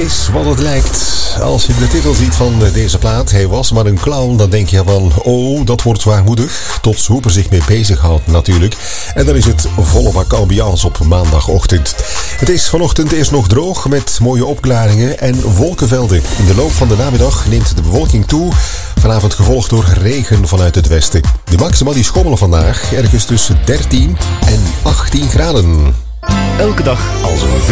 is wat het lijkt. Als je de titel ziet van deze plaat, hij was maar een clown, dan denk je van, oh, dat wordt zwaarmoedig. Tot Swoop er zich mee bezighoudt natuurlijk. En dan is het volle bak ambiance op maandagochtend. Het is vanochtend eerst nog droog met mooie opklaringen en wolkenvelden. In de loop van de namiddag neemt de bewolking toe. Vanavond gevolgd door regen vanuit het westen. De maxima die schommelen vandaag ergens tussen 13 en 18 graden. Elke dag als een